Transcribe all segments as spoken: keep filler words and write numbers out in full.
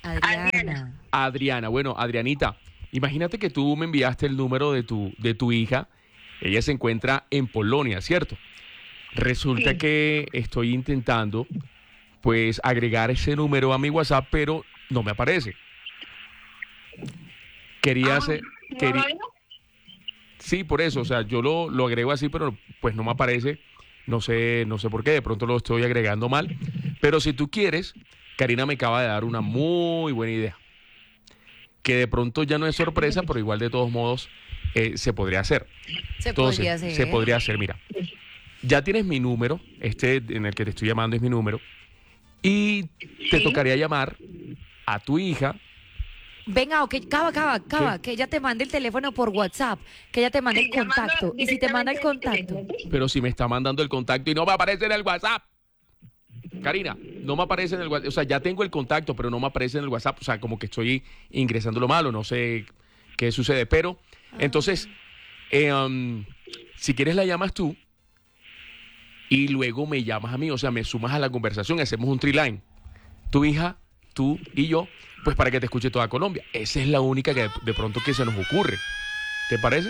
Adriana. Adriana. Bueno, Adrianita, imagínate que tú me enviaste el número de tu, de tu hija. Ella se encuentra en Polonia, ¿cierto? Resulta Sí. que estoy intentando, pues, agregar ese número a mi WhatsApp, pero no me aparece. Quería Ah, hacer... ¿no quería- lo veo? Sí, por eso, o sea, yo lo, lo agrego así, pero pues no me aparece, no sé, no sé por qué, de pronto lo estoy agregando mal. Pero si tú quieres, Karina me acaba de dar una muy buena idea, que de pronto ya no es sorpresa, pero igual de todos modos eh, se podría hacer. Se Entonces, podría hacer. se podría hacer, mira. Ya tienes mi número, este en el que te estoy llamando es mi número, y te Sí. tocaría llamar a tu hija. Venga, ok, cava, cava, cava, que ella te mande el teléfono por WhatsApp, que ella te mande el Sí, llamando contacto. Y si te manda el directamente al contacto, teléfono, ¿sí? Pero si me está mandando el contacto y no me aparece en el WhatsApp. Karina, no me aparece en el WhatsApp. O sea, ya tengo el contacto, pero no me aparece en el WhatsApp. O sea, como que estoy ingresando lo malo, no sé qué sucede. Pero, entonces, eh, um, si quieres la llamas tú y luego me llamas a mí. O sea, me sumas a la conversación, hacemos un triline. Tu hija, tú y yo, pues para que te escuche toda Colombia. Esa es la única que de, de pronto que se nos ocurre. ¿Te parece?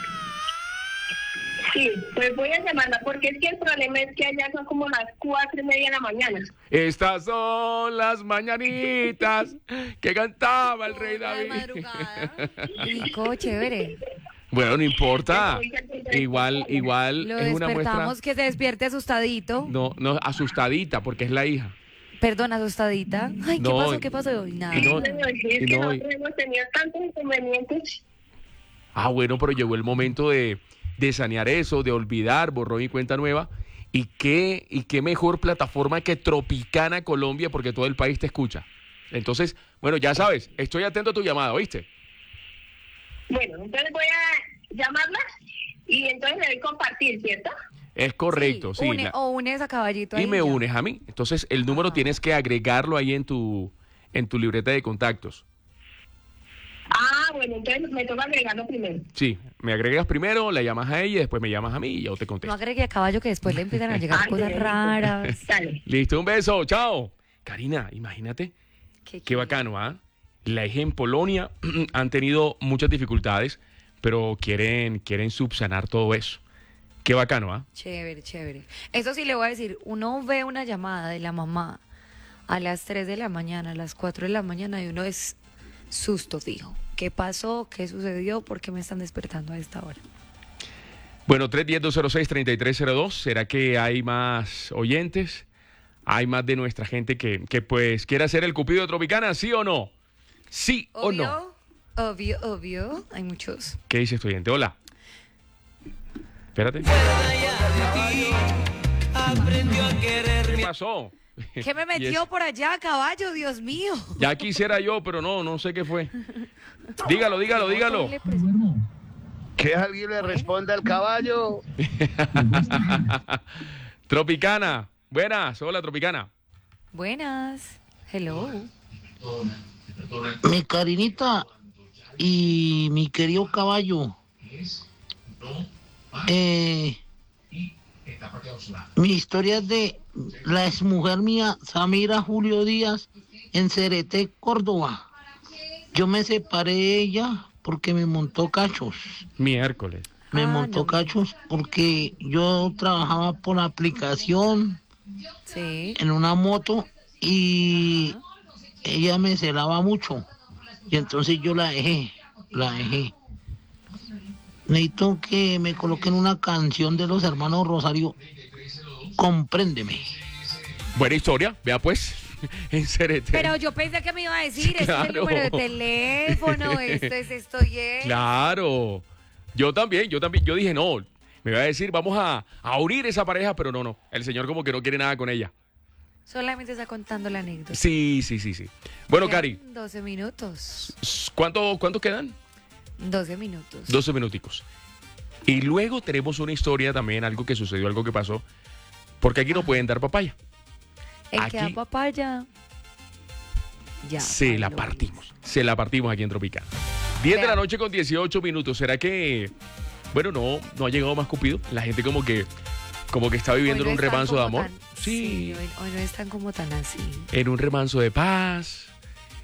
Sí, pues voy a llamarla porque es que el problema es que allá son como las cuatro y media de la mañana. Estas son las mañanitas que cantaba el rey la David. madrugada. Rico, chévere. Bueno, no importa. Igual, igual Lo es una muestra. despertamos que se despierte asustadito. No, no, asustadita, porque es la hija. Perdón, asustadita. Ay, ¿qué No, pasó? ¿Qué pasó? Nada. y no- Es y que no- nosotros hemos tenido tantos inconvenientes. Ah, bueno, pero llegó el momento de, de sanear eso, de olvidar, borrón y cuenta nueva. Y qué, y qué mejor plataforma que Tropicana Colombia, porque todo el país te escucha. Entonces, bueno, ya sabes, estoy atento a tu llamada, ¿oíste? Bueno, entonces voy a llamarla y entonces le doy compartir, ¿cierto? Es correcto, sí. une- la- o unes a caballito ahí. y me ya. unes a mí. Entonces, el número Ah. tienes que agregarlo ahí en tu, en tu libreta de contactos. Ah, bueno, entonces me toca agregarlo primero. Sí, me agregas primero, la llamas a ella, después me llamas a mí y yo te No contesto. agregue a caballo que después le empiezan a llegar Ay, cosas qué raras. Dale. Listo, un beso, chao. Karina, imagínate, qué bacano, ¿ah? La hija en Polonia han tenido muchas dificultades, pero quieren, quieren subsanar todo eso. Qué bacano, ¿ah? Chévere, chévere. Eso sí le voy a decir, uno ve una llamada de la mamá a las tres de la mañana, a las cuatro de la mañana y uno es susto fijo. ¿Qué pasó? ¿Qué sucedió? ¿Por qué me están despertando a esta hora? Bueno, tres uno cero, dos cero seis, tres tres cero dos. ¿Será que hay más oyentes? ¿Hay más de nuestra gente que, que pues quiere hacer el cupido de Tropicana? ¿Sí o no? ¿Sí o no? Obvio, obvio, obvio. Hay muchos. ¿Qué dice este oyente? Hola. Espérate. ¿Qué pasó? ¿Qué me Y metió es- por allá, caballo? Dios mío. Ya quisiera yo, pero no, no sé qué fue. Dígalo, dígalo, dígalo. Le presento. Que alguien le responda al caballo. Tropicana. Buenas. Hola, Tropicana. Buenas. Hello. Mi Karinita y mi querido caballo. Eh, mi historia es de la exmujer mía, Samira Julio Díaz, en Cereté, Córdoba. Yo me separé de ella porque me montó cachos. Miércoles. Me Ah, montó no. cachos porque yo trabajaba por aplicación Sí. en una moto y ella me celaba mucho y entonces yo la dejé, la dejé. Necesito que me coloquen una canción de los hermanos Rosario, Compréndeme. Buena historia. Vea pues. En Cereté. Pero yo pensé que me iba a decir, este es el Claro. número de teléfono, esto es esto y es. Claro. Yo también, yo también. Yo dije, no. Me iba a decir, vamos a, a unir esa pareja, pero no, no. El señor como que no quiere nada con ella. Solamente está contando la anécdota. Sí, sí, sí, sí. Bueno, Quedan Cari, doce minutos. ¿cuánto, ¿cuántos quedan? doce minutos. doce minuticos. Y luego tenemos una historia también, algo que sucedió, algo que pasó. Porque aquí no pueden dar papaya. El que da aquí- papaya. Ya. Se la való. partimos. Se la partimos aquí en Tropicana. diez de la Vean. noche con dieciocho minutos. ¿Será que, bueno, no, no ha llegado más Cupido? La gente como que, como que está viviendo Hoy en no un están remanso de como amor. tan- Sí, hoy, hoy no están como tan así. en un remanso de paz.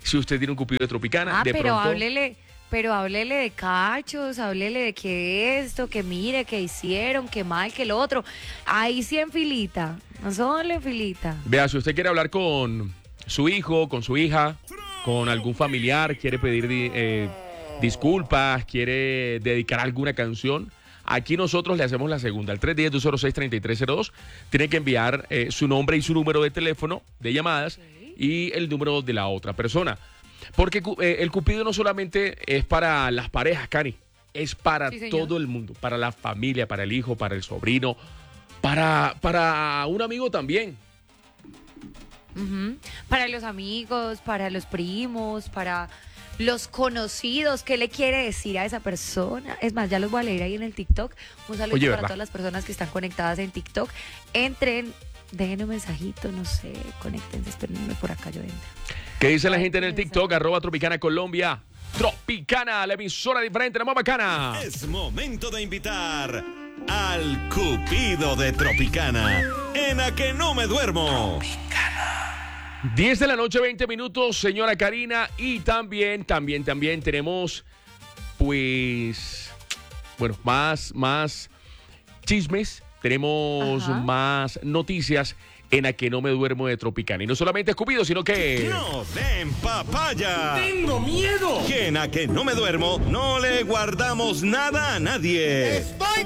si usted tiene un cupido de Tropicana, Ah, de pero pronto... háblele, pero háblele de cachos, háblele de que esto, que mire, que hicieron, que mal, que lo otro. Ahí sí en filita, no solo en filita. Vea, si usted quiere hablar con su hijo, con su hija, con algún familiar, quiere pedir di- eh, disculpas, quiere dedicar alguna canción, aquí nosotros le hacemos la segunda. Al tres uno cero, dos cero seis, tres tres cero dos tiene que enviar eh, su nombre y su número de teléfono de llamadas y el número de la otra persona. Porque cu- eh, el cupido no solamente es para las parejas, Cari, es para Sí, señor. todo el mundo, para la familia, para el hijo, para el sobrino, para, para un amigo también. Ujú. Para los amigos, para los primos, para los conocidos, ¿qué le quiere decir a esa persona? Es más, ya los voy a leer ahí en el TikTok. Un saludo Oye, para ¿verdad? todas las personas que están conectadas en TikTok. Entren, dejen un mensajito, no sé, conéctense, espérenme por acá, yo entro. ¿Qué dice la Ay, gente en el qué TikTok? mensaje. Arroba Tropicana Colombia. Tropicana, la emisora diferente, la más bacana. Es momento de invitar al Cupido de Tropicana en A Que No Me Duermo. diez de la noche, veinte minutos, señora Karina. Y también, también, también tenemos, pues, bueno, más, más chismes. Tenemos Ajá. más noticias en A Que No Me Duermo de Tropicana. Y no solamente Cupido, sino que... ¡No den papaya! ¡Tengo miedo! Que en A Que No Me Duermo no le guardamos nada a nadie.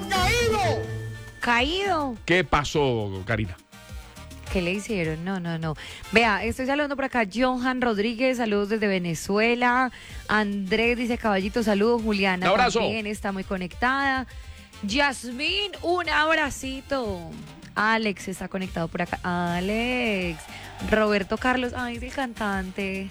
Caído. ¿Qué pasó, Karina? ¿Qué le hicieron? No, no, no. Vea, estoy saludando por acá. Johan Rodríguez, saludos desde Venezuela. Andrés dice caballito, saludos. Juliana Un abrazo. también está muy conectada. Yasmín, un abracito. Alex está conectado por acá. Alex. Roberto Carlos, ay, es el cantante.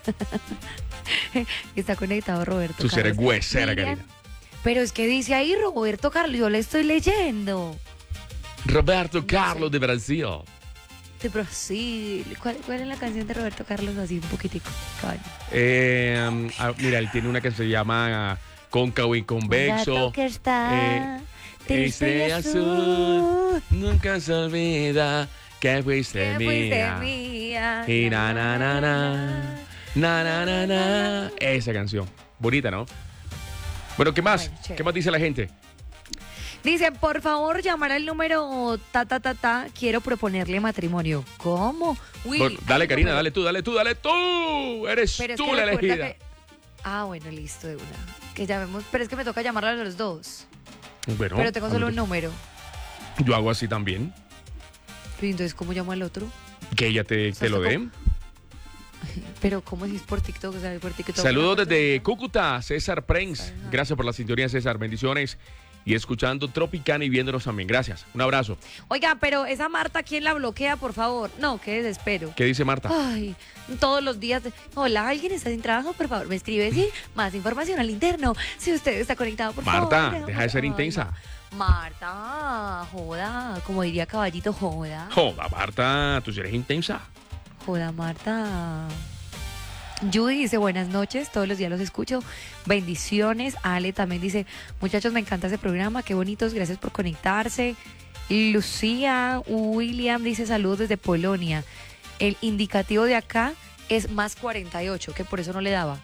Está conectado Roberto Tú sí eres Carlos. huesera, Miriam, Karina. pero es que dice ahí Roberto Carlos, yo le estoy leyendo. Roberto Carlos de Brasil. De Brasil. ¿Cuál, ¿Cuál es la canción de Roberto Carlos? Así un poquitico. Caballo. Eh, um, ah, mira, él tiene una que se llama uh, Cóncavo y Un Convexo. gato que está eh, triste y Ese azul. azul nunca se olvida que fuiste Que fuiste mía. mía. Y na na na na na na na na. Esa canción. Bonita, ¿no? Bueno, ¿qué más? Bueno, chévere. ¿Qué más dice la gente? Dicen, por favor, llamar al número ta ta ta ta. Quiero proponerle matrimonio. ¿Cómo? Willy, Bueno, dale, ay, Karina, número. dale tú, dale tú, dale tú. Eres Pero es tú que la recuerda elegida. que- Ah, bueno, listo, de una. Que llamemos. Pero es que me toca llamarlo a los dos. Bueno, pero tengo a solo mí- un número. Yo hago así también. Y entonces, ¿cómo llamo al otro? Que ella te, te lo dé. Pero, ¿cómo si es por TikTok? O sea, por TikTok. Saludos desde Cúcuta, César Prenz. Gracias por la sintonía, César. Bendiciones. Y escuchando Tropicana y viéndonos también. Gracias. Un abrazo. Oiga, pero esa Marta, ¿quién la bloquea, por favor? No, qué desespero. ¿Qué dice Marta? Ay, todos los días. de- Hola, ¿alguien está sin trabajo? Por favor, me escribe, sí. Más información al interno. Si usted está conectado, por Marta, favor. deja de ser Ay, intensa. Ma- Marta, joda. Como diría Caballito, joda. Joda, Marta, tú sí eres intensa. Joda, Marta. Judy dice, buenas noches, todos los días los escucho. Bendiciones. Ale también dice, muchachos, me encanta ese programa, qué bonitos, gracias por conectarse. Lucía William dice, saludos desde Polonia. El indicativo de acá es más cuarenta y ocho, que por eso no le daba.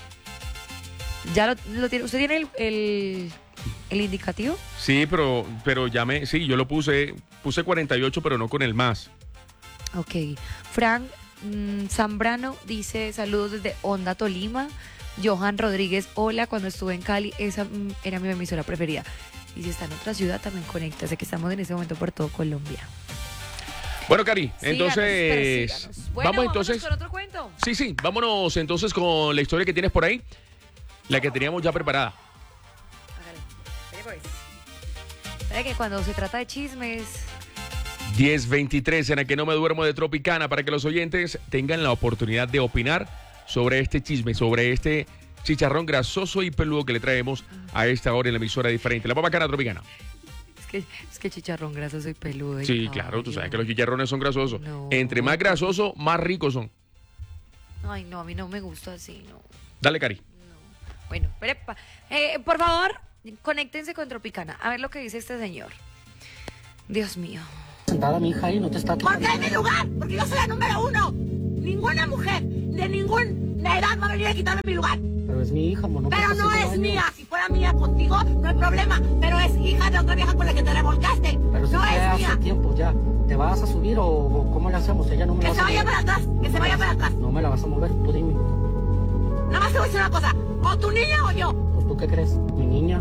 ¿Ya lo, lo tiene? ¿Usted tiene el, el, el indicativo? Sí, pero, pero ya me. Sí, yo lo puse. Puse cuarenta y ocho, pero no con el más. Ok. Frank mm, Zambrano dice saludos desde Honda, Tolima. Johan Rodríguez, hola, cuando estuve en Cali, esa mm, era mi emisora preferida. Y si está en otra ciudad, también conecta. Sé que estamos en ese momento por todo Colombia. Bueno, Cari, Síganos, entonces. persíganos. Bueno, vamos entonces. con otro cuento. Sí, sí, vámonos entonces con la historia que tienes por ahí. La que teníamos ya preparada. Hágale. Espere, pues. Espere que cuando se trata de chismes. diez veintitrés en la que no me duermo de Tropicana para que los oyentes tengan la oportunidad de opinar sobre este chisme, sobre este chicharrón grasoso y peludo que le traemos a esta hora en la emisora diferente. La Bacana Tropicana. Es que, es que chicharrón grasoso y peludo. ay, Sí, claro, tú sabes que los chicharrones son grasosos. No. Entre más grasosos, más ricos son. Ay, no, a mí no me gusta así, no. Dale, Cari. No. Bueno, espere, pa- eh, por favor, conéctense con Tropicana. A ver lo que dice este señor. Dios mío. Sentada mi hija y no te está Porque es mi lugar, porque yo soy la número uno. Ninguna mujer de ningún La edad va a venir a quitarme mi lugar. Pero es mi hija, amor. No Pero no es años. mía. Si fuera mía contigo, no hay problema. Pero es hija de otra vieja con la que te revolcaste. Pero si no fue es hace mía. tiempo ya. ¿Te vas a subir o, o cómo le hacemos? Ella no me Que la se vas a vaya mover. para atrás. Que se vaya para atrás. No me la vas a mover, tú dime. Nada más te voy a decir una cosa. O tu niña o yo. Pues, ¿tú qué crees? ¿Mi niña?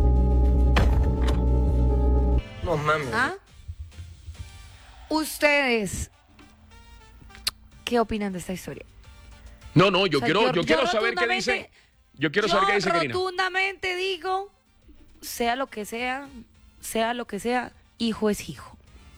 No mames. ¿Ah? Ustedes, ¿qué opinan de esta historia? No, no, yo O sea, quiero, yo- yo, yo quiero saber qué dice. rotundamente- Yo quiero Yo saber qué dice Karina. rotundamente digo, sea lo que sea, sea lo que sea, hijo es hijo.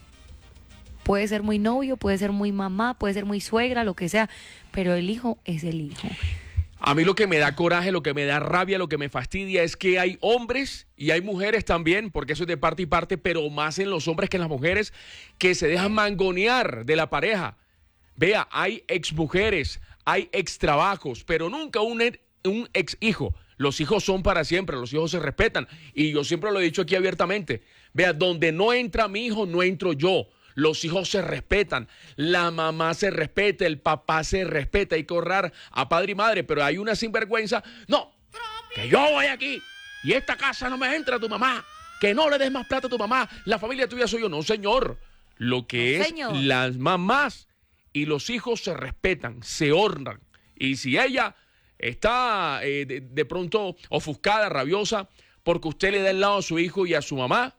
Puede ser muy novio, puede ser muy mamá, puede ser muy suegra, lo que sea, pero el hijo es el hijo. A mí lo que me da coraje, lo que me da rabia, lo que me fastidia es que hay hombres y hay mujeres también, porque eso es de parte y parte, pero más en los hombres que en las mujeres, que se dejan mangonear de la pareja. Vea, hay exmujeres, hay extrabajos, pero nunca un, e- un ex hijo. Los hijos son para siempre, los hijos se respetan. Y yo siempre lo he dicho aquí abiertamente. Vea, donde no entra mi hijo, no entro yo. Los hijos se respetan, la mamá se respeta, el papá se respeta, hay que honrar a padre y madre, pero hay una sinvergüenza, no, que yo voy aquí y esta casa no me entra tu mamá, que no le des más plata a tu mamá, la familia tuya soy yo, no señor, lo que No, es señor. las mamás y los hijos se respetan, se honran, y si ella está eh, de, de pronto ofuscada, rabiosa, porque usted le da el lado a su hijo y a su mamá,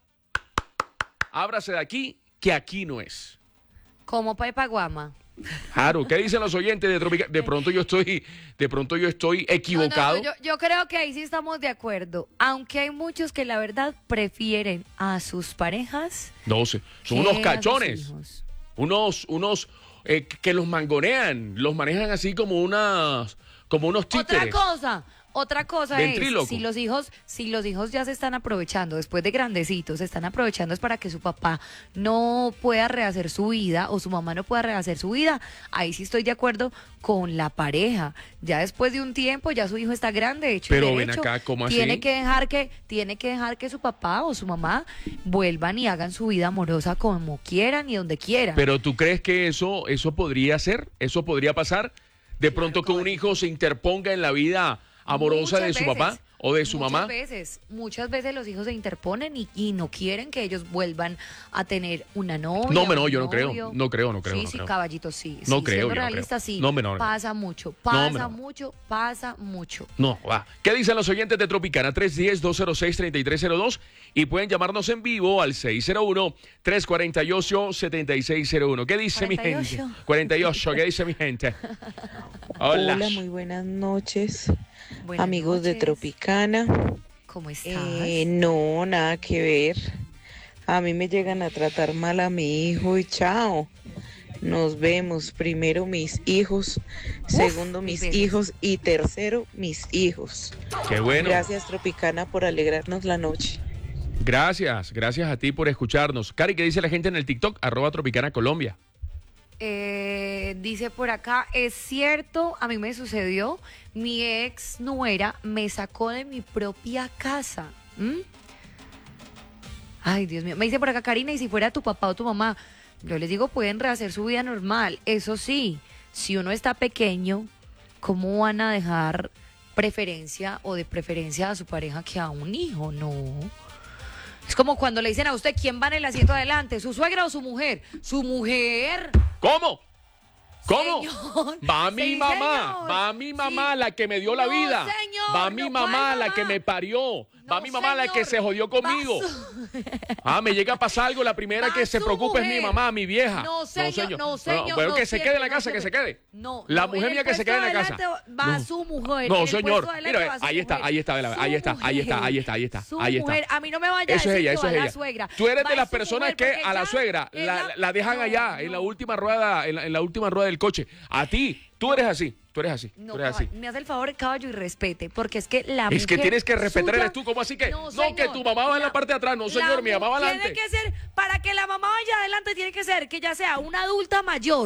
ábrase de aquí, que aquí no es. Como Paipaguama. Claro, ¿qué dicen los oyentes de Tropical? De pronto yo estoy, de pronto yo estoy equivocado. No, no, yo, yo creo que ahí sí estamos de acuerdo. Aunque hay muchos que la verdad prefieren a sus parejas. No sé, son que unos a sus cachones, hijos. unos, unos eh, que los mangonean, los manejan así como unas, como unos títeres. Otra cosa, otra cosa Ventríloco. es, si los hijos, si los hijos ya se están aprovechando, después de grandecitos, se están aprovechando es para que su papá no pueda rehacer su vida o su mamá no pueda rehacer su vida, ahí sí estoy de acuerdo con la pareja. Ya después de un tiempo, ya su hijo está grande, hecho y Pero ven derecho, acá, ¿cómo así? Tiene que dejar que, tiene que dejar que su papá o su mamá vuelvan y hagan su vida amorosa como quieran y donde quieran. Pero ¿tú crees que eso, eso podría ser? ¿Eso podría pasar? De pronto que un hijo se interponga en la vida amorosa de Muchas su veces, papá o de su muchas mamá. Veces, muchas veces los hijos se interponen y, y no quieren que ellos vuelvan a tener una novia. No, me no, un yo no creo, novio. no creo, no creo, Sí, no sí, creo. caballito, sí. No sí, creo, siendo yo no realista, creo. sí. No, me no, no. Pasa mucho, No, pasa me no. mucho, pasa mucho. No, va. ¿Qué dicen los oyentes de Tropicana? tres uno cero, dos cero seis, tres tres cero dos y pueden llamarnos en vivo al seis cero uno, tres cuatro ocho, siete seis cero uno. ¿Qué dice mi cuarenta y gente? ocho. cuarenta y ocho, ¿qué dice mi gente? Hola. Hola, muy buenas noches, Buenas amigos de noches. Tropicana. ¿Cómo estás? Eh, no, nada que ver. A mí me llegan a tratar mal a mi hijo y chao. Nos vemos. Primero mis hijos, segundo mis besos. hijos y tercero mis hijos. Qué bueno. Gracias Tropicana por alegrarnos la noche. Gracias, gracias a ti por escucharnos. Cari, ¿qué dice la gente en el TikTok? Arroba Tropicana Colombia. Eh, dice por acá, es cierto, a mí me sucedió, mi ex nuera me sacó de mi propia casa. ¿Mm? Ay, Dios mío, me dice por acá Karina, y si fuera tu papá o tu mamá, yo les digo, pueden rehacer su vida normal. Eso sí, si uno está pequeño, ¿cómo van a dejar preferencia o de preferencia a su pareja que a un hijo? No. Es como cuando le dicen a usted, ¿quién va en el asiento adelante? ¿Su suegra o su mujer? Su mujer. ¿Cómo? ¿Cómo? Señor, va mi sí, mamá, señor. va mi mamá Sí. la que me dio la No, vida. señor, va mi no, mamá ¿cuál la mamá? que me parió. va No, mi mamá la que señor, se jodió conmigo. va su- Ah, me llega a pasar algo, la primera Va que se su preocupe es mujer. mi mamá, mi vieja. No, señor, no, señor. bueno, no, que se siempre, quede en la no, casa, que se siempre. quede. No, La no, mujer en mía el que se quede en la puesto casa. adelante Va No. su mujer. No, en el señor. puesto adelante Mira, va su ahí está, mujer. ahí está, ahí está, Su ahí está, ahí está, mujer. ahí está, ahí está, Su ahí está. mujer. A mí no me vaya a Eso es decir ella, que eso va es la ella. suegra. Tú eres Va de las su personas mujer, que porque a la ya- suegra la, ella- la dejan no, allá en la no. última rueda, en la, en la última rueda del coche. A ti, tú eres así, tú eres así, No, tú eres así. caball- me hace el favor, caballo, y respete, porque es que la Es que mujer tienes que respetar, suya- eres tú, ¿cómo así que? No, señor. que tu mamá va en la parte de atrás, no, señor, mi mamá va mu- adelante. Tiene que ser, para que la mamá vaya adelante, tiene que ser que ya sea una adulta mayor,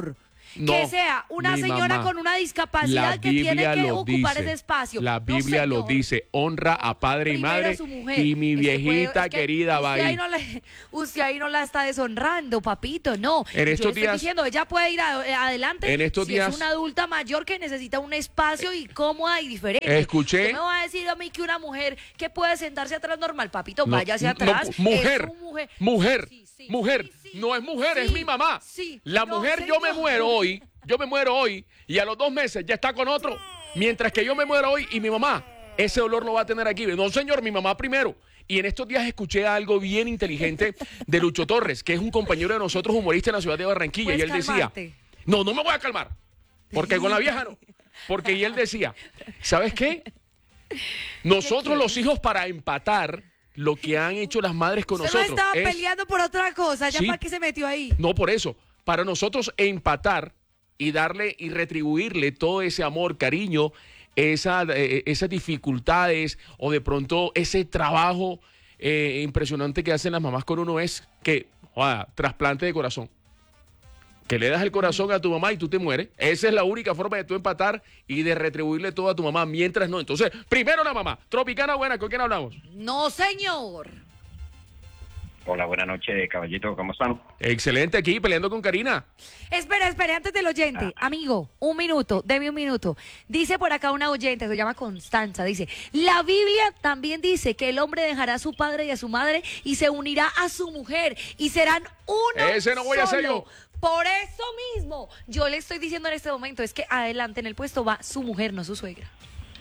No, que sea una mi señora mamá. con una La discapacidad que tiene Biblia que lo ocupar dice. ese espacio. La No, Biblia lo señor. dice. Honra a padre y Primero madre. su mujer. Y mi Es que puede- viejita es que querida va usted ahí. ahí no le- usted ahí no la está deshonrando, papito, no. En Yo estos le estoy días- diciendo, ella puede ir a- eh, adelante En estos si días- es una adulta mayor que necesita un espacio y cómoda y diferente. Escuché- ¿Usted me va a decir a mí que una mujer que puede sentarse atrás normal, papito, No, váyase no, atrás? mujer, Es su mujer. mujer, Sí, sí, mujer. sí, sí. No es mujer, es Sí, mi mamá. sí. La No, mujer, yo me señor. muero hoy, yo me muero hoy y a los dos meses ya está con otro. Mientras que yo me muero hoy y mi mamá, ese olor lo va a tener aquí. No, señor, mi mamá primero. Y en estos días escuché algo bien inteligente de Lucho Torres, que es un compañero de nosotros, humorista en la ciudad de Barranquilla. Y ¿Puedes él decía, calmarte? no, no me voy a calmar, porque con la vieja no. Porque y él decía, ¿sabes qué? Nosotros los hijos para empatar lo que han hecho las madres con Usted no nosotros. estaba es- peleando por otra cosa, ¿ya Sí. para qué se metió ahí? No por eso, para nosotros empatar y darle y retribuirle todo ese amor, cariño, esa, eh, esas dificultades o de pronto ese trabajo eh, impresionante que hacen las mamás con uno es que, joda, trasplante de corazón. Que le das el corazón a tu mamá y tú te mueres. Esa es la única forma de tú empatar y de retribuirle todo a tu mamá, mientras no. Entonces, primero la mamá. Tropicana buena, ¿con quién hablamos? No, señor. Hola, buenas noches, caballito, ¿cómo están? Excelente, aquí peleando con Karina. Espera, espera, antes del oyente. Amigo, un minuto, deme un minuto. Dice por acá una oyente, se llama Constanza, dice, la Biblia también dice que el hombre dejará a su padre y a su madre y se unirá a su mujer y serán uno Ese no voy a ser solo. yo. Por eso mismo, yo le estoy diciendo en este momento, es que adelante en el puesto va su mujer, no su suegra.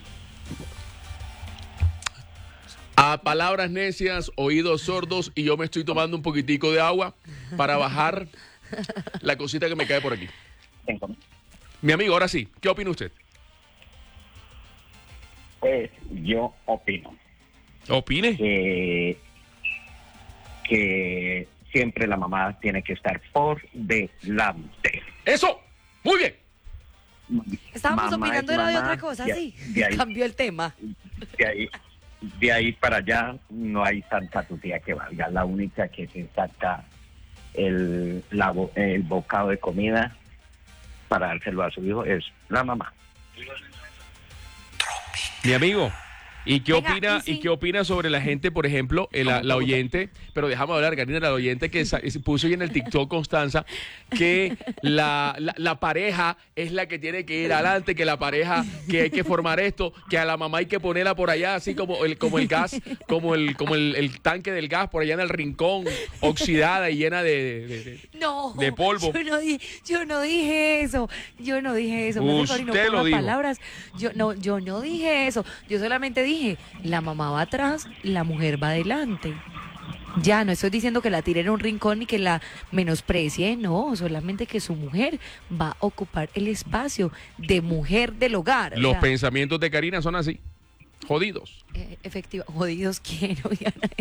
A palabras necias, oídos sordos, y yo me estoy tomando un poquitico de agua para bajar la cosita que me cae por aquí. Mi amigo, ahora sí, ¿qué opina usted? Pues yo opino ¿Opine? que, que siempre la mamá tiene que estar por delante. ¡Eso! ¡Muy bien! Estábamos Mamá opinando es era de mamá, otra cosa, de- sí. de ahí- Cambió el tema. De ahí, de ahí para allá no hay santa tutía que valga. La única que se saca el, la bo- el bocado de comida para dárselo a su hijo es la mamá. Mi amigo, ¿y qué Venga, opina y sí. y qué opina sobre la gente, por ejemplo, eh, la, la oyente, pero déjame hablar, Karina, la oyente que sa- puso ahí en el TikTok, Constanza, que la, la, la pareja es la que tiene que ir adelante, que la pareja, que hay que formar esto, que a la mamá hay que ponerla por allá, así como el, como el gas, como el, como el, el tanque del gas, por allá en el rincón, oxidada y llena de... de- de- No, de polvo. Yo no, di- yo no dije eso. Yo no dije eso. Por favor, y no Usted lo ponga dijo. palabras. Yo no, yo no dije eso. Yo solamente dije, la mamá va atrás, la mujer va adelante. Ya, no estoy diciendo que la tire en un rincón ni que la menosprecie, no, solamente que su mujer va a ocupar el espacio de mujer del hogar. O Los sea, pensamientos de Karina son así, jodidos. eh, efectiva, jodidos quiero, Diana.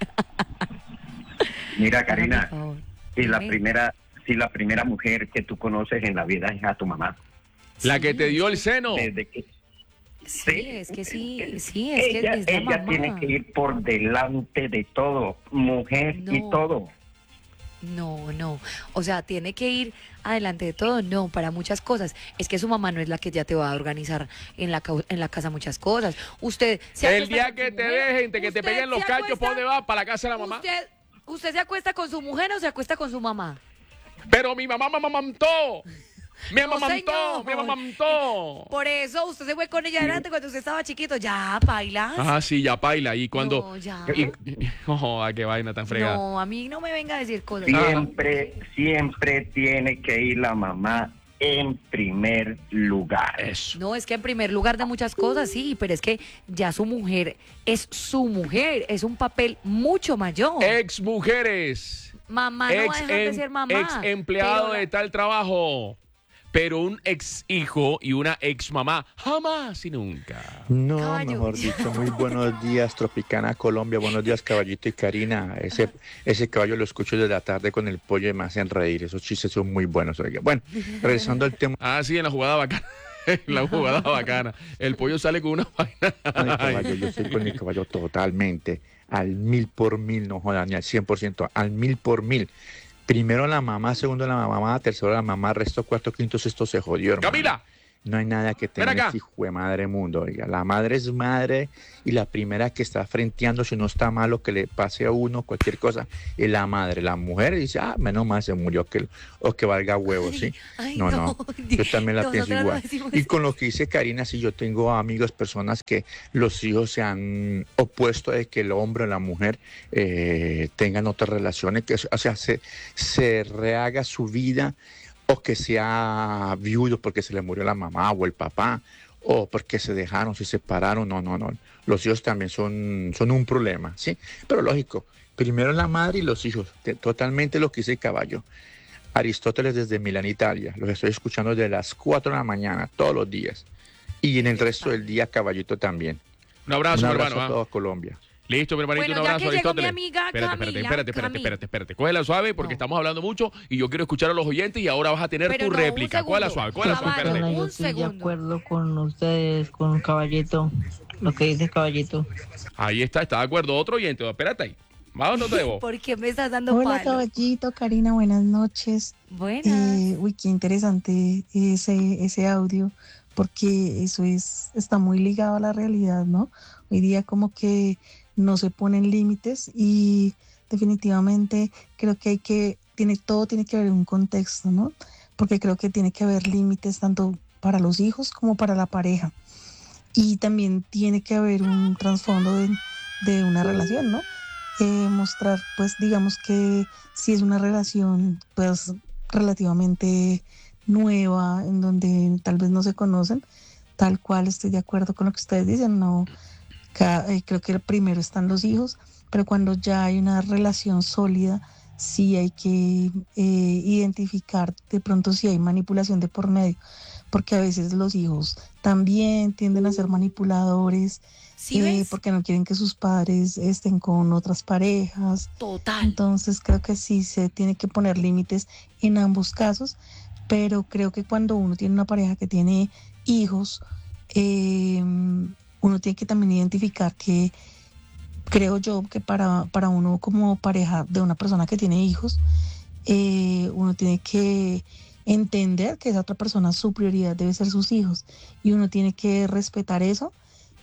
Mira, Por Karina, favor. si la Dime. primera, si la primera mujer que tú conoces en la vida es a tu mamá, La que te dio el seno. desde que Sí, es que sí, sí, es que ella, es la ella mamá. tiene que ir por delante de todo, mujer y No. todo. No, no. O sea, tiene que ir adelante de todo. No, para muchas cosas. Es que su mamá no es la que ya te va a organizar en la, cau- en la casa muchas cosas. Usted se El acuesta día con que su te mujer, dejen, de que te usted peguen los se cachos, acuesta- ¿por dónde va? Para la casa de la mamá. Usted, ¿Usted se acuesta con su mujer o se acuesta con su mamá? Pero mi mamá me amamantó. Me No, amamantó, señor. me amamantó. Por eso usted se fue con ella adelante cuando usted estaba chiquito. Ya, bailas. Ah, sí, ya paila. Y cuando... No, ya. Oh, qué vaina tan fregada. No, a mí no me venga a decir cosas. Siempre, siempre tiene que ir la mamá en primer lugar. Eso. No, es que en primer lugar de muchas cosas, sí, pero es que ya su mujer es su mujer, es un papel mucho mayor. Ex mujeres. Mamá no va a Ex, dejar de em- ser mamá. ex empleado pero la- de tal trabajo. Pero un ex hijo y una ex mamá, jamás y nunca. No, Caballo. mejor dicho, muy buenos días, Tropicana Colombia, buenos días, Caballito y Karina. Ese, ese caballo lo escucho desde la tarde con el pollo y me hacen reír, esos chistes son muy buenos. Oiga. Bueno, regresando al tema. Ah, sí, en la jugada bacana. En la jugada bacana. El pollo sale con una vaina. Ay, caballo, yo estoy con mi caballo totalmente, al mil por mil, no jodan, ni al cien por ciento, al mil por mil. Primero la mamá, segundo la mamá, tercero la mamá, resto, cuarto, quinto, sexto se jodió, hermano. Camila. No hay nada que tenga este hijo de madre mundo, oiga. La madre es madre y la primera que está frenteando si no está malo que le pase a uno cualquier cosa es la madre. La mujer dice, ah, menos mal se murió que, o que valga huevo, ¿sí? Ay, no, no, no, yo también la pienso nosotras no igual. decimos Y eso. con lo que dice Karina, sí, yo tengo amigos, personas que los hijos se han opuesto de que el hombre o la mujer eh, tengan otras relaciones, que o sea, se, se rehaga su vida, o que sea viudo porque se le murió la mamá o el papá, o porque se dejaron, se separaron. No, no, no. Los hijos también son, son un problema, ¿sí? Pero lógico, primero la madre y los hijos, te- totalmente lo que dice el caballo. Aristóteles desde Milán, Italia. Los estoy escuchando desde las cuatro de la mañana, todos los días. Y en el resto del día, caballito también. Un abrazo, Un mi abrazo hermano. a ¿ah? toda Colombia. Listo, mi hermanito, Bueno, un ya abrazo, que llegó Aristóteles. mi amiga espérate, espérate, Camila, espérate, espérate, Cami. espérate, espérate. Cógela suave porque No. estamos hablando mucho y yo quiero escuchar a los oyentes y ahora vas a tener Pero tu no, un réplica. Cógela segundo. suave, cógela suave, Caballo, espérate. un Yo estoy de segundo. acuerdo con ustedes, con Caballito, lo que dice Caballito. Ahí está, está de acuerdo. Otro oyente, espérate ahí. Vamos, no te debo. ¿Por qué me estás dando Hola palo? Caballito, Karina, buenas noches. Buenas. Eh, uy, qué interesante ese, ese audio, porque eso es, está muy ligado a la realidad, ¿no? Hoy día como que no se ponen límites y definitivamente creo que hay que, tiene, todo tiene que haber un contexto, ¿no? Porque creo que tiene que haber límites tanto para los hijos como para la pareja. Y también tiene que haber un trasfondo de, de una relación, ¿no? Eh, mostrar, pues digamos que si es una relación pues relativamente nueva, en donde tal vez no se conocen, tal cual estoy de acuerdo con lo que ustedes dicen, no, ca- eh, creo que primero están los hijos, pero cuando ya hay una relación sólida, sí hay que eh, identificar de pronto si hay manipulación de por medio, porque a veces los hijos también tienden a ser manipuladores, ¿Sí eh, ves? porque no quieren que sus padres estén con otras parejas. Total. Entonces creo que sí se tiene que poner límites en ambos casos, pero creo que cuando uno tiene una pareja que tiene hijos, eh, uno tiene que también identificar que, creo yo, que para, para uno como pareja de una persona que tiene hijos, eh, uno tiene que entender que esa otra persona, su prioridad debe ser sus hijos, y uno tiene que respetar eso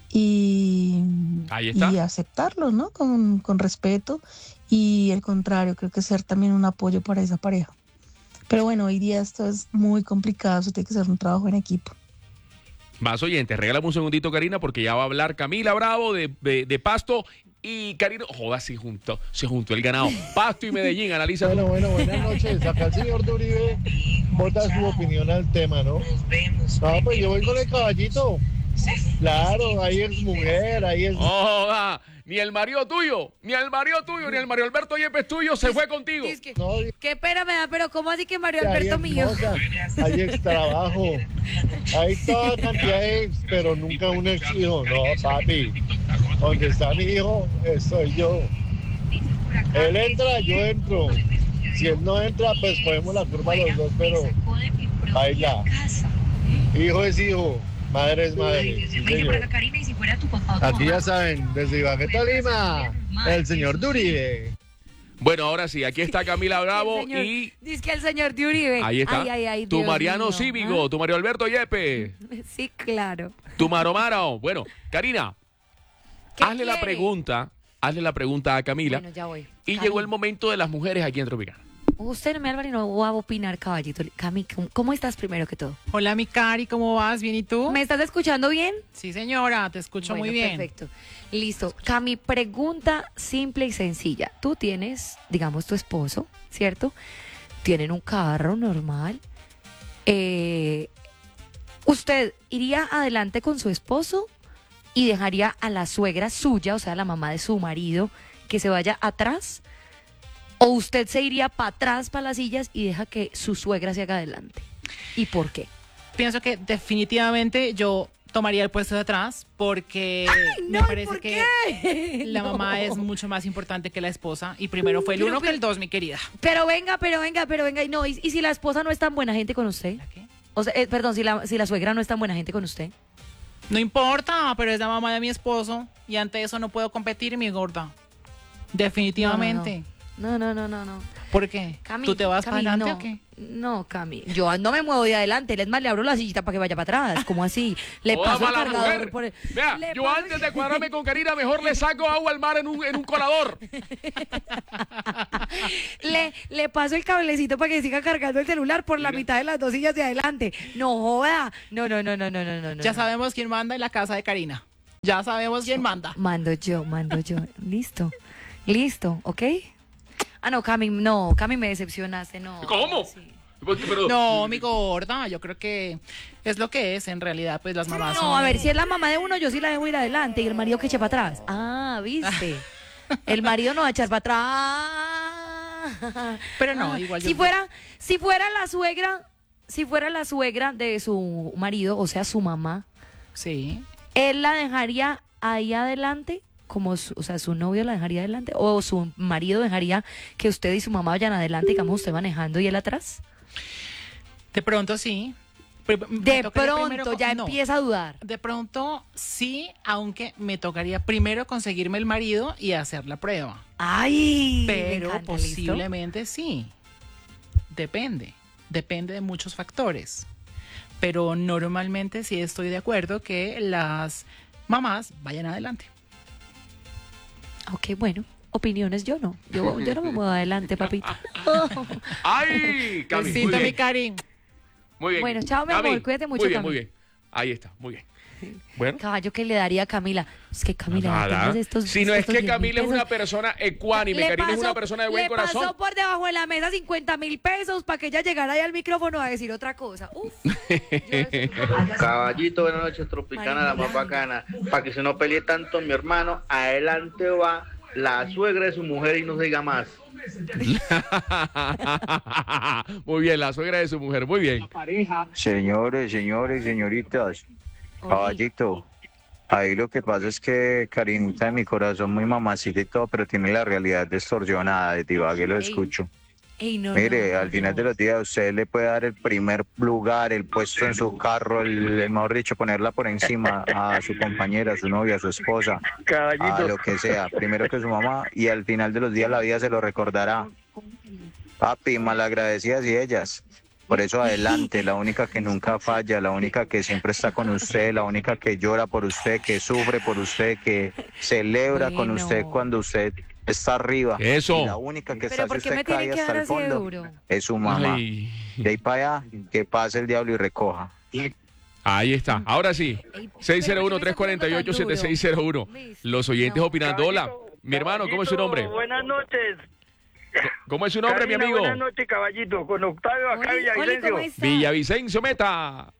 y, Ahí está. y aceptarlo, ¿no? Con, con respeto, y el contrario, creo que ser también un apoyo para esa pareja. Pero bueno, hoy día esto es muy complicado, eso tiene que ser un trabajo en equipo. Más oyentes, regálame un segundito, Karina, porque ya va a hablar Camila Bravo de, de, de Pasto y Karina. Joda, se juntó, se juntó el ganado. Pasto y Medellín, analiza. Bueno, bueno, buenas noches. Acá el señor Duribe bota su opinión al tema, ¿no? No, pues yo voy con el caballito. Claro, ahí es mujer, ahí es... Joda, ni el marido tuyo, ni el marido tuyo, ni el Mario Alberto Yepes tuyo se fue contigo. Es que- No, Qué pena me da, pero ¿cómo así que Mario ahí Alberto es mío? moza, hay ex trabajo, hay toda cantidad de ex, pero nunca un ex hijo. No, papi, donde está mi hijo, estoy yo. Él entra, yo entro. Si él no entra, pues cogemos la curva los dos, pero ahí ya. Hijo es hijo, madre es madre. Sí, señor. Aquí ya saben, desde Ibagué, Tolima, el señor Duribe. Bueno, ahora sí, aquí está Camila Bravo El señor- y Dice que el señor de Uribe. ahí está Ay, ay, ay, tu Dios Mariano mío. Cívico, tu Mario Alberto Yepes, Ah, sí, claro. tu Maromaro. Bueno, Karina, ¿Qué hazle la quiere? pregunta, hazle la pregunta a Camila. Bueno, ya voy. Y Cami, llegó el momento de las mujeres aquí en Tropicana. Usted no me habla y no va a opinar, caballito. Cami, ¿cómo- ¿cómo estás primero que todo? Hola, mi Cari, ¿cómo vas? ¿Bien y tú? ¿Me estás escuchando bien? Sí, señora, te escucho Bueno, muy bien. Perfecto. Listo. Cami, pregunta simple y sencilla. Tú tienes, digamos, tu esposo, ¿cierto? Tienen un carro normal. Eh, ¿Usted iría adelante con su esposo y dejaría a la suegra suya, o sea, la mamá de su marido, que se vaya atrás? ¿O usted se iría para atrás, para las sillas, y deja que su suegra se haga adelante? ¿Y por qué? Pienso que definitivamente yo tomaría el puesto de atrás porque me no, ¿y parece por que qué? la No. mamá es mucho más importante que la esposa y primero fue el Pero, uno que pero- el dos, mi querida. Pero venga, pero venga, pero venga. Y no, ¿y, y si la esposa no es tan buena gente con usted? ¿La qué? O sea, eh, perdón, si la, si la suegra no es tan buena gente con usted. No importa, pero es la mamá de mi esposo y ante eso no puedo competir, mi gorda. Definitivamente. No, no, no, no, no. ¿Por qué? Cami, ¿Tú te vas Cami, para adelante no, o qué? No, Cami, yo no me muevo de adelante, es más, le abro la sillita para que vaya para atrás, como así, le Joda, paso el mala cargador mujer. por el... Vea, le yo paso- antes de cuadrarme con Karina, mejor le saco agua al mar en un, en un colador. le, le paso el cablecito para que siga cargando el celular por la mitad de las dos sillas de adelante. No joda, no, no, no, no, no, no, no. Ya no. sabemos quién manda en la casa de Karina. Ya sabemos quién manda. Mando yo, mando yo, listo, listo, ¿ok? Ah, no, Cami, no, Cami, me decepcionaste, no. ¿Cómo? Pero- No, mi gorda, yo creo que es lo que es en realidad, pues las mamás No, son- a ver, si es la mamá de uno, yo sí la dejo ir adelante y el marido que eche para atrás. Ah, ¿viste? El marido no va a echar para atrás. Pero no, Ah, igual yo- Si fuera, si fuera la suegra, si fuera la suegra de su marido, o sea, su mamá, sí, él la dejaría ahí adelante, como su, o sea, su novio la dejaría adelante, o su marido dejaría que usted y su mamá vayan adelante, digamos, usted manejando y él atrás. De pronto sí. Pero me De tocaría pronto primero- ya no. empieza a dudar. De pronto sí, aunque me tocaría primero conseguirme el marido y hacer la prueba. Ay, me Pero encanta, ¿listo? posiblemente sí. Depende. Depende de muchos factores. Pero normalmente sí estoy de acuerdo que las mamás vayan adelante. Ok, bueno, opiniones yo no. Yo, yo no me muevo adelante, papito. ¡Ay! Cami, muy Besito, mi bien. Cari. Muy bien. Bueno, chao, mi Cami, amor, cuídate mucho, Muy bien, Cami. muy bien. Ahí está, muy bien. Bueno. Caballo que le daría a Camila. Es que Camila, Nada. tienes estos, Si no es estos que diez mil Camila es pesos. una persona ecuánime, Le Karina es pasó- una persona de buen le corazón. pasó por debajo de la mesa cincuenta mil pesos para que ella llegara ahí al micrófono a decir otra cosa. Uf. Caballito, buenas noches, Tropicana, la más bacana. Para que se no pelee tanto mi hermano, adelante va la suegra de su mujer y no se diga más. Muy bien, la suegra de su mujer, muy bien. Señores, señores, señoritas, caballito, ahí lo que pasa es que Karinita de mi corazón, muy mamacita y todo, pero tiene la realidad distorsionada de Tibagué, lo escucho. Ey, no, Mire, no, al final de los días usted le puede dar el primer lugar, el puesto en su carro, el, el mejor dicho, ponerla por encima a su compañera, a su novia, a su esposa, a lo que sea, primero que su mamá, y al final de los días la vida se lo recordará. Papi, malagradecidas y ellas. Por eso adelante, la única que nunca falla, la única que siempre está con usted, la única que llora por usted, que sufre por usted, que celebra con Bueno. usted cuando usted está arriba. Eso. Y la única que Pero está ¿por si qué usted me tiene cae que hasta dar el así de fondo duro? es su mamá. Ay. De ahí para allá, que pase el diablo y recoja. Ahí está. Ahora sí. seis cero uno, tres cuatro ocho, siete seis cero uno. Los oyentes opinando. Hola, mi hermano, ¿cómo es su nombre? Buenas noches. ¿Cómo es su nombre, mi Karina, amigo? Buenas noches, caballito. Con Octavio acá, Villavicencio. Villavicencio Meta.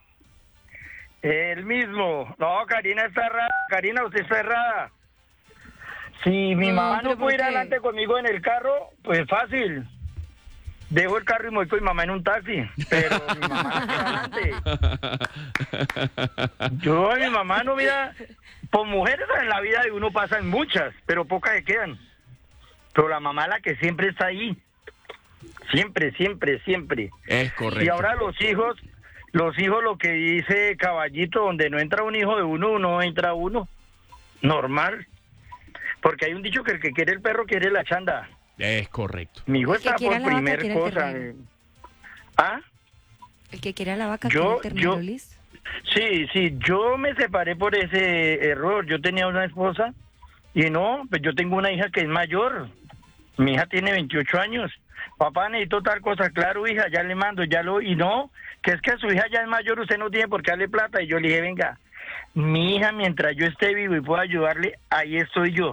El mismo. No, Karina está errada. Karina, usted está errada. Si mi No, mamá pero no puede ir ¿por qué? adelante conmigo en el carro, pues fácil. Dejo el carro y me voy con mi mamá en un taxi. Pero mi mamá no queda adelante. Yo, mi mamá no mira. Por mujeres en la vida de uno pasan muchas, pero pocas se quedan. Pero la mamá es la que siempre está ahí. Siempre, siempre, siempre. Es correcto. Y ahora los hijos, los hijos, lo que dice Caballito, donde no entra un hijo de uno, no entra uno. Normal. Porque hay un dicho que el que quiere el perro quiere la chanda. Es correcto. Mi hijo El que está quiera por la vaca primer quiere el cosa. terreno. ¿Ah? El que quiera la vaca Yo- quiere el ternero, yo- ¿listo? Sí, sí, yo me separé por ese error. Yo tenía una esposa y no, pues yo tengo una hija que es mayor. Mi hija tiene veintiocho años. Papá, necesito tal cosa. Claro, hija, ya le mando, ya lo... Y no, que es que su hija ya es mayor, usted no tiene por qué darle plata. Y yo le dije, venga, mi hija, mientras yo esté vivo y pueda ayudarle, ahí estoy yo.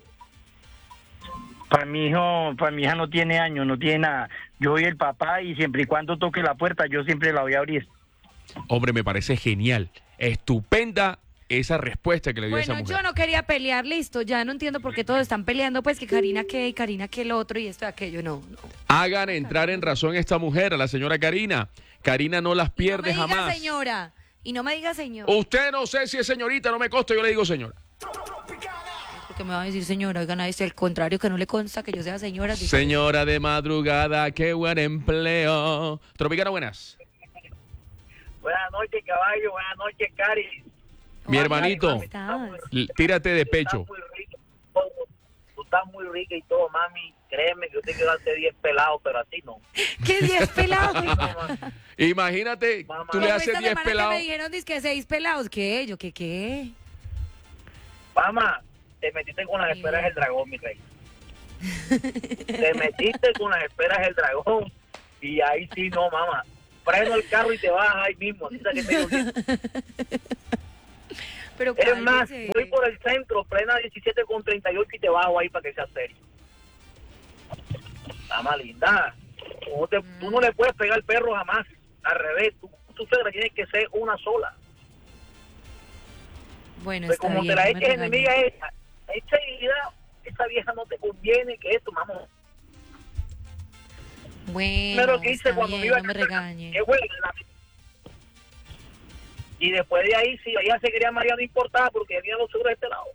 Para mi hijo, para mi hija no tiene años, no tiene nada. Yo soy el papá y siempre y cuando toque la puerta, yo siempre la voy a abrir. Hombre, me parece genial. Estupenda esa respuesta que le dio esa Bueno, mujer. yo no quería pelear, listo. Ya no entiendo por qué todos están peleando, pues que Karina que y Karina que el otro y esto y aquello. No, no. Hagan entrar en razón a esta mujer, a la señora Karina. Karina no las No pierde me diga jamás. señora. Y no me diga señor. Usted no sé si es señorita, no me consta, yo le digo señora. Porque me va a decir señora, oigan, a este, al contrario, que no le consta que yo sea señora. dice- Señora de madrugada, qué buen empleo. Tropicana, buenas. Buenas noches, caballo. Buenas noches, Cari. Mi hermanito, l- tírate de pecho. Tú estás muy rica y todo, mami. créeme que yo te quiero darte diez pelados, pero a ti no. ¿Qué diez pelados? Imagínate, Mamá. tú le Como haces esta diez semana que pelados. me dijeron dizque seis pelados. ¿Qué? ¿Yo qué qué? Mamá, te metiste con las esferas del dragón, mi rey. Te metiste con las esferas del dragón y ahí sí, no, mamá. Freno el carro y te vas ahí mismo. Así que te digo, Pero es más, cállese. voy por el centro, frena diecisiete con treinta y ocho y te bajo ahí para que sea serio. Mamá linda, tú no, te- tú no le puedes pegar al perro jamás. Al revés, tú, tu suegra tiene que ser una sola. Bueno, Pues está como bien, te la no me eches regañe. enemiga esa, esa idea, esa vieja no te conviene, que esto, mamá. Bueno, Primero que hice está cuando me bien, iba no me a regañe. que huele la- Y después de ahí, si ella se quería María, no importaba porque venía los suegros de este lado.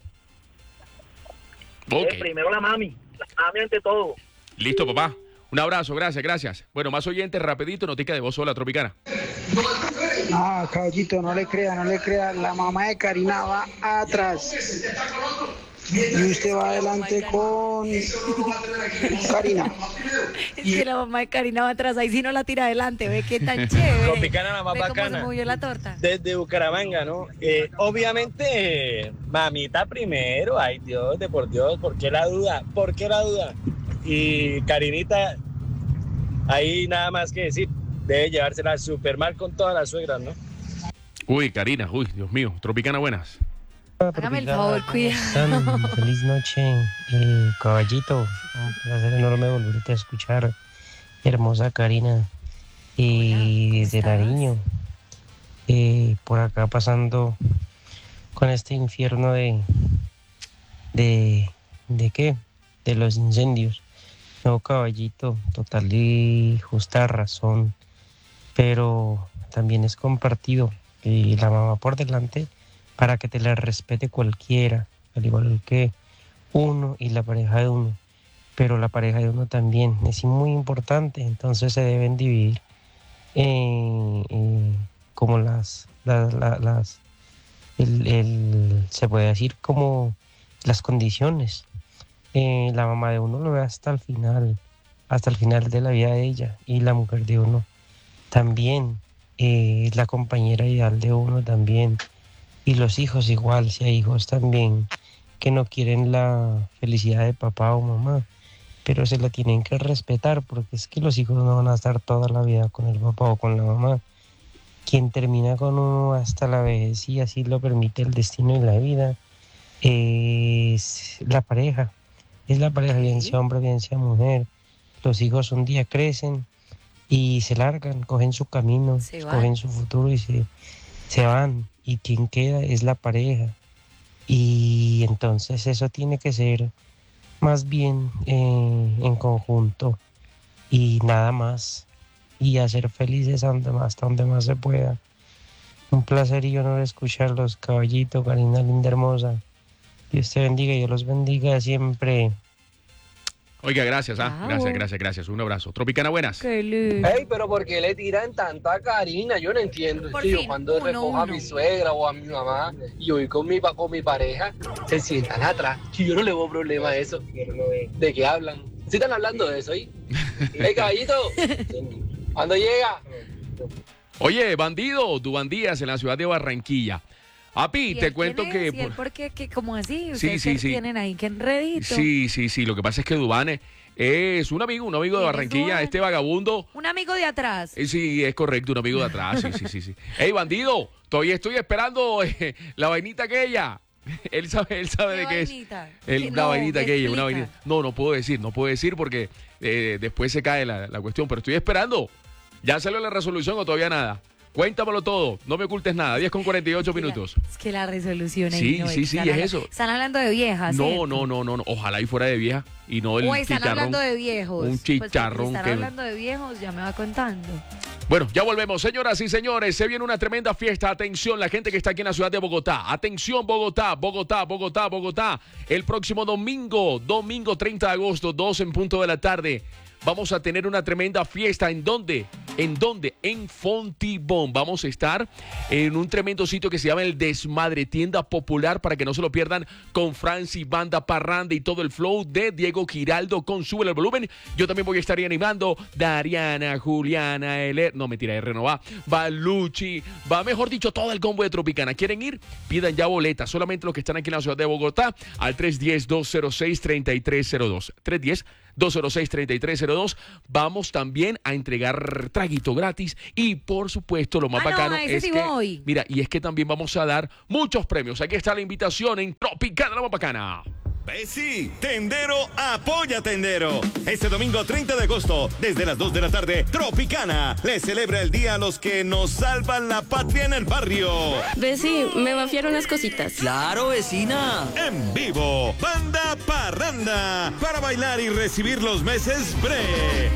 Ok. Eh, primero la mami, la mami ante todo. Listo, papá. Un abrazo, gracias, gracias. Bueno, más oyentes, rapidito, notica de voz sola, Tropicana. Ah, caballito, no le crea, no le crea. La mamá de Karina va atrás. Y usted va adelante con Karina. Es que la mamá de Karina va atrás, ahí sí no la tira adelante, ve qué tan chévere. Tropicana, la más Ve cómo se bacana. movió la torta. Desde Bucaramanga, ¿no? Eh, obviamente, eh, mamita primero, ay Dios, de por Dios, ¿por qué la duda? ¿Por qué la duda? Y Karinita, ahí nada más que decir, debe llevársela súper mal con todas las suegras, ¿no? Uy, Karina, uy, Dios mío. Tropicana, buenas. Hágame el favor, cuidado. Están? Feliz noche, eh, caballito. Un placer enorme volverte a escuchar, hermosa Karina. Y desde Nariño, eh, por acá pasando con este infierno de, de, ¿de qué? De los incendios. No, caballito, total y justa razón, pero también es compartido. Y la mamá por delante para que te la respete cualquiera, al igual que uno y la pareja de uno, pero la pareja de uno también es muy importante, entonces se deben dividir eh, eh, como las, las, las, las el, el- se puede decir como las condiciones. Eh, la mamá de uno lo ve hasta el final, hasta el final de la vida de ella, y la mujer de uno también, eh, es la compañera ideal de uno también. Y los hijos igual, si hay hijos también que no quieren la felicidad de papá o mamá, pero se la tienen que respetar porque es que los hijos no van a estar toda la vida con el papá o con la mamá. Quien termina con uno hasta la vejez y así lo permite el destino y la vida es la pareja, es la pareja, bien sea hombre, bien sea mujer. Los hijos un día crecen y se largan, cogen su camino, Se van. cogen su futuro y se, se van. Y quien queda es la pareja. Y entonces eso tiene que ser más bien eh, en conjunto y nada más. Y hacer felices ande- hasta donde más se pueda. Un placer y honor escucharlos, caballito, Karina linda hermosa. Dios te bendiga y Dios los bendiga siempre. Oiga, gracias, ¿ah? Wow. Gracias, gracias, gracias. Un abrazo. Tropicana, buenas. Qué Ey, pero ¿por qué le tiran tanto a Karina? Yo no entiendo. Por Tío, fin, cuando uno, recojo a uno. mi suegra o a mi mamá y voy con mi, pa- con mi pareja, se sientan atrás. Y yo no le veo problema a eso. ¿De qué hablan? ¿Sí están hablando de eso ahí? ¡Ey, caballito! ¿Cuándo llega? Oye, bandido, Dubandías en la ciudad de Barranquilla. Api, ¿Y te él cuento quién que... es? ¿Y él por qué? ¿Qué- ¿Cómo así? Sí, ¿Ustedes sí, qué sí. tienen ahí? ¿Qué enredito? Sí, sí, sí. Lo que pasa es que Dubane es un amigo, un amigo de ¿Quién es Barranquilla. Duván? Este vagabundo... Un amigo de atrás. eh, Sí, es correcto, un amigo de atrás. Sí, sí, sí, sí. Ey, bandido, todavía estoy esperando eh, la vainita aquella. Él sabe, él sabe ¿Qué de qué es. vainita? El- Que la no, vainita me aquella, una explica. vainita. No, no puedo decir, no puedo decir porque eh, después se cae la, la cuestión, pero estoy esperando. ¿Ya salió la resolución o todavía nada? Cuéntamelo todo, no me ocultes nada. diez con cuarenta y ocho minutos. Es que la resolución ahí Sí, no sí, es. sí, Están es habla- eso. Están hablando de viejas. No, ¿cierto? no, no, no, no. Ojalá y fuera de vieja y no el O están chicharrón. hablando de viejos. Un Pues, si chicharrón están que... hablando de viejos, ya me va contando. Bueno, ya volvemos, señoras y señores. Se viene una tremenda fiesta. Atención, la gente que está aquí en la ciudad de Bogotá. Atención, Bogotá, Bogotá, Bogotá, Bogotá. El próximo domingo, domingo treinta de agosto, dos en punto de la tarde. vamos a tener una tremenda fiesta. ¿En dónde? ¿En dónde? En Fontibón. Vamos a estar en un tremendo sitio que se llama El Desmadre, tienda popular, para que no se lo pierdan, con Franci, banda parranda y todo el flow de Diego Giraldo con Sube el Volumen. Yo también voy a estar ahí animando. Dariana, Juliana, Eler, no mentira, R no va, va Luchi, va mejor dicho todo el combo de Tropicana. ¿Quieren ir? Pidan ya boletas, solamente los que están aquí en la ciudad de Bogotá, al tres uno cero, dos cero seis, tres tres cero dos. tres uno cero, dos cero seis, tres tres cero dos. Vamos también a entregar traguito gratis y por supuesto lo más ah, bacano no, ese es sí que voy. mira, y es que también vamos a dar muchos premios. Aquí está la invitación en Tropicana, la más bacana. Pues sí, Tendero apoya Tendero. Este domingo treinta de agosto, desde las dos de la tarde, Tropicana le celebra el día a los que nos salvan la patria en el barrio. Veci, me va a fiar unas cositas. ¡Claro, vecina! En vivo, Banda Parranda, para bailar y recibir los meses bre.